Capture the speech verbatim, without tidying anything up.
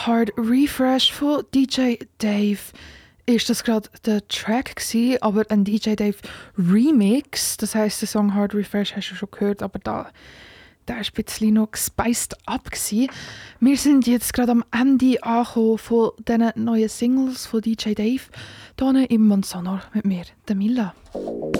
Hard Refresh von D J Dave. Ist das gerade der Track gewesen, aber ein D J Dave Remix. Das heisst, der Song Hard Refresh hast du schon gehört, aber da, der war ein bisschen noch gespiced up gewesen. Wir sind jetzt gerade am Ende angekommen von diesen neuen Singles von D J Dave. Hier im Monsonor mit mir, der Milla.